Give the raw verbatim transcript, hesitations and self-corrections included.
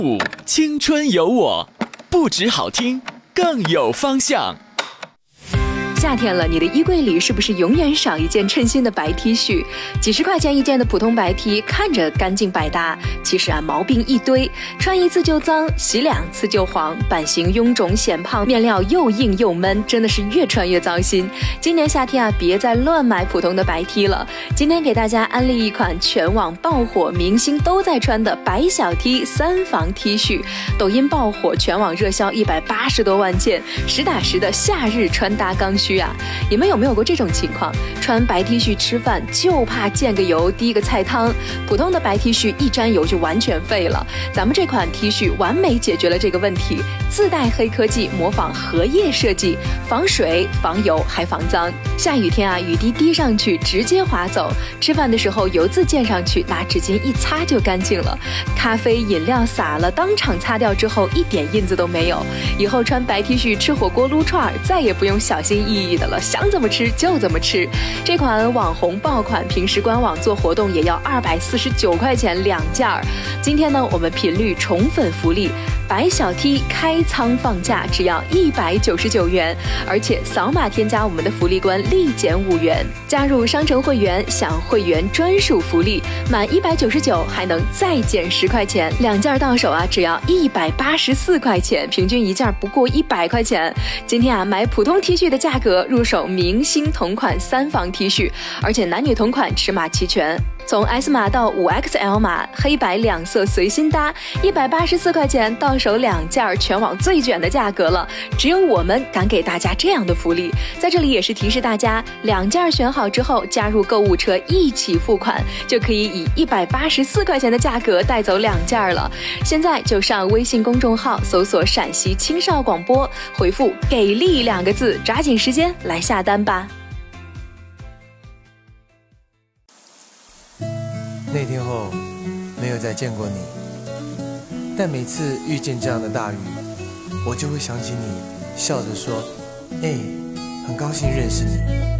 五青春有我，不只好听，更有方向。 夏天了，你的衣柜里是不是永远少一件称心的白 T 恤？几十块钱一件的普通白 T 看着干净百搭，其实啊毛病一堆，穿一次就脏，洗两次就黄，版型臃肿显胖，面料又硬又闷，真的是越穿越糟心。今年夏天啊，别再乱买普通的白 T 了。今天给大家安利一款全网爆火，明星都在穿的白小 T 三防 T 恤，抖音爆火，全网热销一百八十多万件，实打实的夏日穿搭刚需。啊，你们有没有过这种情况？穿白 T 恤吃饭就怕溅个油滴个菜汤，普通的白 T 恤一沾油就完全废了。咱们这款 T 恤完美解决了这个问题，自带黑科技，模仿荷叶设计，防水防油还防脏。下雨天啊，雨滴滴上去直接滑走，吃饭的时候油渍溅上去，拿纸巾一擦就干净了。咖啡饮料洒了，当场擦掉之后一点印子都没有。以后穿白 T 恤吃火锅撸串，再也不用小心翼翼的了，想怎么吃就怎么吃。这款网红爆款，平时官网做活动也要二百四十九块钱两件儿。今天呢，我们频率宠粉福利，白小 T 开仓放价只要一百九十九元，而且扫码添加我们的福利官立减五元。加入商城会员享会员专属福利，满一百九十九还能再减十块钱，两件到手啊只要一百八十四块钱，平均一件不过一百块钱。今天啊，买普通 T 恤的价格入手明星同款三防 T 恤，而且男女同款，尺码齐全。从 S 码到 五 X L 码，黑白两色随心搭，一百八十四块钱到手两件，全网最卷的价格了。只有我们敢给大家这样的福利。在这里也是提示大家，两件选好之后加入购物车一起付款，就可以以一百八十四块钱的价格带走两件了。现在就上微信公众号搜索陕西青少广播，回复给力两个字，抓紧时间来下单吧。 那天后没有再见过你，但每次遇见这样的大雨，我就会想起你，笑着说：“哎，很高兴认识你。”